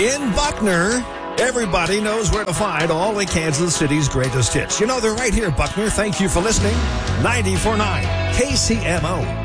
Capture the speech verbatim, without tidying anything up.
In Buckner, everybody knows where to find all of Kansas City's greatest hits. You know, they're right here, Buckner. Thank you for listening. ninety-four point nine K C M O.